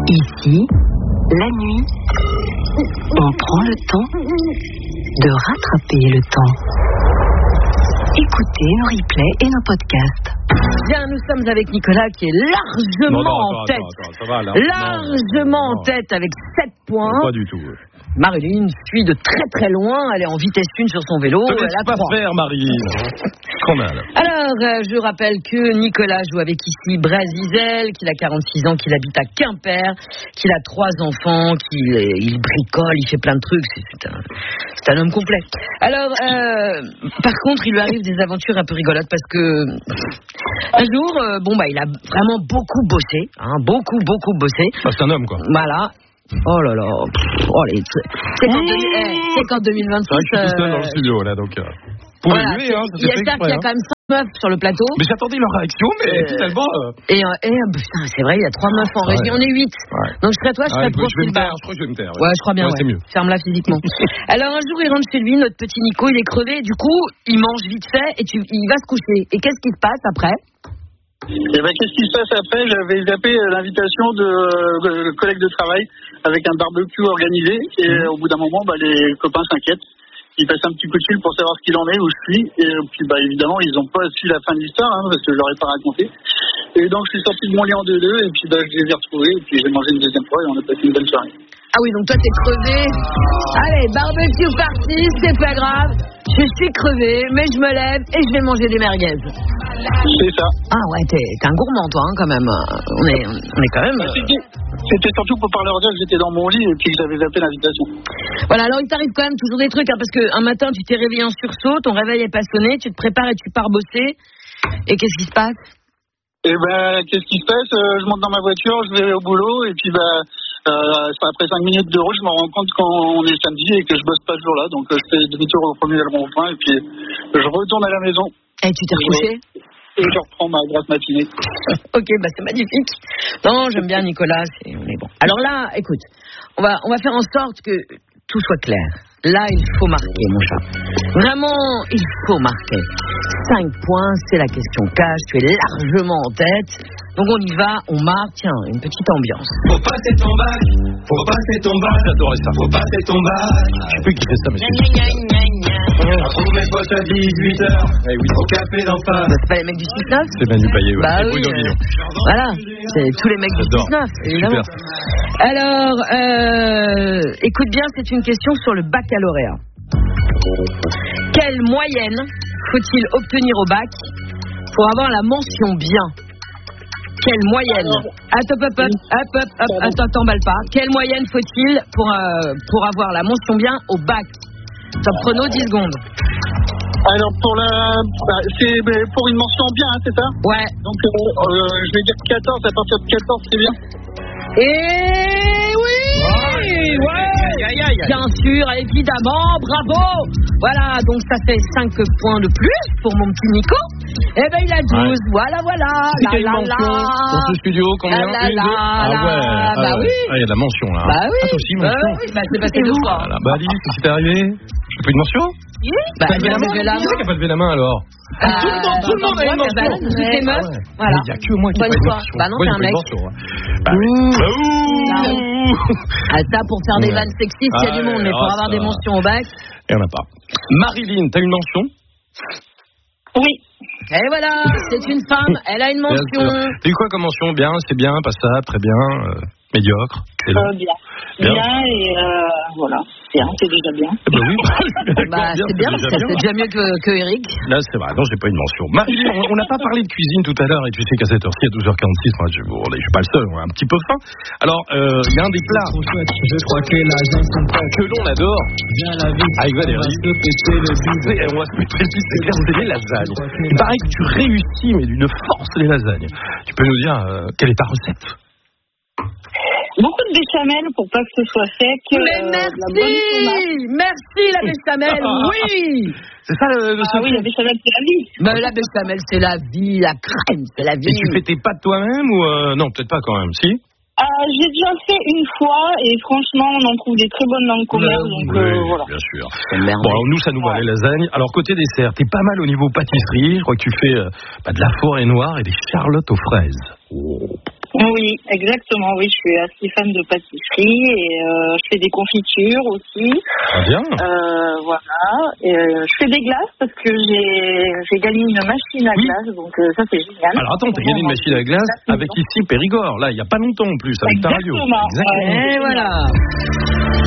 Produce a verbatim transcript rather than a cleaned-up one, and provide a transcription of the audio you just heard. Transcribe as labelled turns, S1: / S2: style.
S1: Ici, la nuit, on prend le temps de rattraper le temps. Écoutez nos replays et nos podcasts.
S2: Bien, nous sommes avec Nicolas qui est largement
S3: non, non,
S2: en
S3: attends,
S2: tête.
S3: Attends, attends, ça va, là.
S2: Largement
S3: non, non.
S2: en tête avec sept points.
S3: Pas du tout.
S2: Marilyn suit de très très loin. Elle est en vitesse une sur son vélo.
S3: Te
S2: Elle
S3: laisse
S2: a
S3: pas
S2: trois.
S3: faire, Marie. Scandale.
S2: Alors, euh, je rappelle que Nicolas joue avec ici Brésil, qu'il a quarante-six ans, qu'il habite à Quimper, qu'il a trois enfants, qu'il est- il bricole, il fait plein de trucs. C'est, c'est, un, c'est un homme complet. Alors, euh, par contre, il lui arrive des aventures un peu rigolotes parce que un jour, euh, bon bah, il a vraiment beaucoup bossé, hein, beaucoup beaucoup bossé.
S3: Ah, c'est un homme, quoi.
S2: Voilà. Oh là là. Pff, oh, les... C'est qu'en, deux mille... eh, c'est qu'en deux mille vingt-six.
S3: C'est vrai que je suis tout seul dans le
S2: euh,
S3: studio, là, donc... Euh... Vous pouvez
S2: voilà,
S3: lever, hein,
S2: il y a ça qu'il y a quand même cinq meufs sur le plateau.
S3: Mais j'attendais leur réaction, mais
S2: Euh,
S3: finalement... Euh...
S2: Et, euh, et euh, putain, c'est vrai, il y a trois meufs en
S3: Ouais.
S2: régie, on est huit.
S3: Ouais.
S2: Donc je serais toi, je
S3: Ah,
S2: serais
S3: écoute,
S2: pro
S3: je vais me
S2: Silva.
S3: taire, je crois que je vais me taire.
S2: Ouais, je crois bien,
S3: ouais.
S2: ouais.
S3: C'est mieux.
S2: Ferme-la physiquement. Alors un jour, il rentre chez lui, notre petit Nico, il est crevé, du coup, il mange vite fait et tu, il va se coucher. Et qu'est-ce qui se passe après?
S4: Et ben, qu'est-ce qui se passe après? J'avais zappé l'invitation de, de collègues de travail avec un barbecue organisé. Et
S3: Mmh.
S4: au bout d'un moment, bah, les copains s'inquiètent. Ils passent un petit coup de fil pour savoir ce qu'il en est, où je suis. Et puis, bah, évidemment, ils n'ont pas su la fin de l'histoire, hein, parce que je leur ai pas raconté. Et donc, je suis sorti de mon lit en deux deux. Et puis, bah, je les ai retrouvés. Et puis, j'ai mangé une deuxième fois. Et on a passé une bonne soirée.
S2: Ah oui, donc toi t'es crevé. Allez, barbecue party, c'est pas grave. Je suis crevé, mais je me lève et je vais manger des merguez.
S4: C'est ça.
S2: Ah ouais, t'es, t'es un gourmand toi, hein, quand même. On est, on est quand même...
S4: Bah, c'était, c'était surtout pour pas leur dire que j'étais dans mon lit et puis que j'avais zappé l'invitation.
S2: Voilà, alors il t'arrive quand même toujours des trucs, hein, parce qu'un matin tu t'es réveillé en sursaut, ton réveil est pas sonné, tu te prépares et tu pars bosser. Et qu'est-ce qui se passe?
S4: Et ben, qu'est-ce qui se passe? Euh, Je monte dans ma voiture, je vais au boulot, et puis bah, euh, après cinq minutes de route, je me rends compte qu'on est samedi et que je bosse pas ce jour-là, donc euh, je fais demi-tour au premier rond-point, et puis je retourne à la maison.
S2: Et tu t'es recouché?
S4: Et je reprends ma grasse matinée.
S2: Ok, bah c'est magnifique. Non, j'aime bien Nicolas, c'est, on est bon. Alors là, écoute, on va, on va faire en sorte que tout soit clair. Là, il faut marquer, mon chat. Vraiment, il faut marquer. Cinq points, c'est la question cash. Tu es largement en tête. Donc on y va, on marque. Tiens, une petite ambiance.
S5: Faut passer ton bac, faut passer ton bac,
S3: J'adorais ça.
S5: faut passer ton bac.
S3: Je sais plus qui fait ça, mais c'est...
S5: Retrouve mes potes à dix-huit heures,
S3: Eh oui.
S5: au café d'en face.
S2: Bah, c'est pas les mecs du six neuf?
S3: C'est Manu Payet, ouais.
S2: Bah
S3: C'est
S2: oui,
S3: Bruno
S2: euh,
S3: Guillon.
S2: voilà, c'est tous les mecs du
S3: J'adore.
S2: dix-neuf, évidemment.
S3: Super.
S2: Alors, euh, écoute bien, c'est une question sur le baccalauréat. Quelle moyenne faut-il obtenir au bac pour avoir la mention bien? Quelle moyenne? Attends, hop, hop, hop, hop, hop, attends, t'emballe pas. Quelle moyenne faut-il pour, euh, pour avoir la mention bien au bac? Top chrono, dix secondes.
S4: Alors, pour la, bah, c'est bah, pour une mention bien, hein, c'est ça?
S2: Ouais.
S4: Donc, euh, euh, je vais dire quatorze, à partir de quatorze, c'est bien.
S2: Et oui, ouais, bien sûr, évidemment, bravo. Voilà, donc ça fait cinq points de plus pour mon petit Nico. Eh ben il a douze,
S3: Ouais.
S2: voilà, voilà.
S3: C'est qu'il y a
S2: La,
S3: une
S2: la,
S3: mention
S2: la.
S3: dans ce studio, combien?
S2: La, la,
S3: Une,
S2: la,
S3: deux Ah
S2: la.
S3: ouais, ah
S2: Bah
S3: ouais.
S2: oui.
S3: Ah, il y a de la mention, là.
S2: Bah oui.
S3: Ah, toi aussi,
S2: Bah
S3: mention.
S2: oui, bah c'est passé deux fois.
S3: Voilà. Bah, Alice, qu'est-ce qui t'est arrivé? J'ai plus de mention?
S2: Bah,
S3: T'as levé la
S2: j'ai
S3: main?
S2: levé la
S3: Qui c'est qui a
S2: main.
S3: pas levé la main, alors?
S2: Bah,
S3: Tout le monde, tout le monde a une
S2: bah,
S3: mention.
S2: bah, toutes les meufs,
S3: Ah ouais.
S2: voilà.
S3: Il n'y a que moi qui n'ai
S2: Bonne
S3: pas une
S2: fois.
S3: mention.
S2: Bah non,
S3: Moi,
S2: t'es
S3: j'ai
S2: un
S3: pas une
S2: mec.
S3: mention, hein. Bah oui.
S2: Ouh.
S3: Bah, ouh.
S2: Ah, ça, pour faire des
S3: Ouais.
S2: vannes sexistes, il y a
S3: Ah
S2: du monde,
S3: ouais,
S2: mais pour
S3: ah,
S2: avoir
S3: ça
S2: des
S3: va.
S2: mentions au bac.
S3: Il n'y en a pas. Marilyn, t'as une mention?
S4: Oui.
S2: Et voilà, c'est une femme, elle a une mention.
S3: T'as eu quoi comme mention? Bien, c'est bien, pas ça, très bien, euh, médiocre.
S4: Euh, bien.
S3: Bien.
S4: Bien, et euh, voilà. Bien, c'est déjà bien.
S3: Eh ben oui,
S2: Bah, c'est bien,
S3: déjà
S2: c'est c'est déjà mieux que, que Eric.
S3: Là, c'est vrai, non, j'ai pas une mention. Marilyn, on n'a pas parlé de cuisine tout à l'heure, et tu sais qu'à cette heure-ci, à douze heures quarante-six, moi, je, bon, je suis pas le seul, on a un petit peu faim. Alors, euh, il y a un des plats
S5: Je crois que la jambe sont prêtes.
S3: que l'on adore,
S5: Viens la vie,
S3: avec
S5: on va
S3: Valérie.
S5: se péter le bide.
S3: Et on va se mettre très vite, c'est clair, c'est les lasagnes. Il paraît que tu réussis, mais d'une force, les lasagnes. Tu peux nous dire euh, quelle est ta recette?
S6: Beaucoup de béchamel pour pas que ce soit sec.
S2: Mais
S6: euh, de la bonne tomate.
S2: merci, merci la béchamel, oui.
S3: C'est ça le, le
S6: Ah oui, la béchamel, c'est la vie.
S2: Mais la béchamel, c'est la vie, la crème, c'est la vie.
S3: Et tu fais tes pâtes toi-même ou euh, non, peut-être pas quand même, si?
S6: Euh, j'ai déjà fait une fois et franchement, on en trouve des très bonnes dans le commerce. Donc
S3: Oui,
S6: euh, voilà.
S3: bien sûr.
S2: Merde.
S3: Bon, alors nous, ça nous va, les lasagnes. Alors, côté dessert, t'es pas mal au niveau pâtisserie. Je crois que tu fais euh, bah, de la forêt noire et des charlottes aux fraises. Oh.
S6: Oui, exactement. Oui, je suis assez fan de pâtisserie et euh, je fais des confitures aussi.
S3: Ah bien.
S6: Euh, voilà. Et, euh, je fais des glaces parce que j'ai j'ai gagné une machine à
S3: Oui.
S6: glace, donc euh, ça c'est génial.
S3: Alors attends, t'as gagné une machine à glace avec ici Périgord, là, il n'y a pas longtemps en plus, avec ta radio.
S6: Exactement.
S3: Exactement.
S6: Ouais,
S2: Et
S6: c'est génial.
S2: voilà.